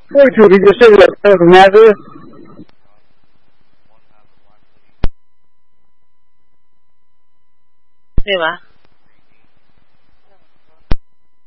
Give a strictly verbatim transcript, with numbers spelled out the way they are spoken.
这个主题就是个这个什么呀？是对吧？